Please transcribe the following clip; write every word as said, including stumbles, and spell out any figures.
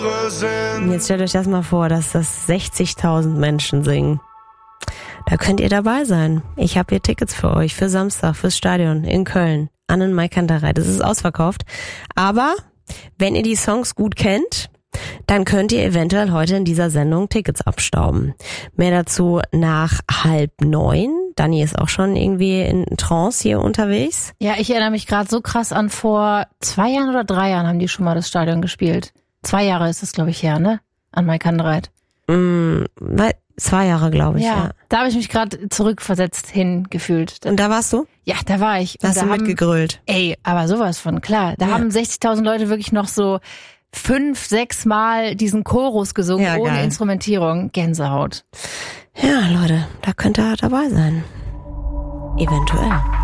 Jetzt stellt euch das mal vor, dass das sechzigtausend Menschen singen. Da könnt ihr dabei sein. Ich habe hier Tickets für euch, für Samstag, fürs Stadion in Köln, an den Maikanterei. Das ist ausverkauft. Aber wenn ihr die Songs gut kennt, dann könnt ihr eventuell heute in dieser Sendung Tickets abstauben. Mehr dazu nach halb neun. Dani ist auch schon irgendwie in Trance hier unterwegs. Ja, ich erinnere mich gerade so krass an, vor zwei Jahren oder drei Jahren haben die schon mal das Stadion gespielt. Zwei Jahre ist das, glaube ich, her, ne? An Maikanterei. Mm, zwei Jahre, glaube ich, ja. ja. Da habe ich mich gerade zurückversetzt hingefühlt. Und da warst du? Ja, da war ich. Da hast du mitgegrölt? Ey, aber sowas von, klar. Da ja. haben sechzigtausend Leute wirklich noch so fünf, sechs Mal diesen Chorus gesungen, ja, ohne geil. Instrumentierung. Gänsehaut. Ja, Leute, da könnt ihr dabei sein. Eventuell.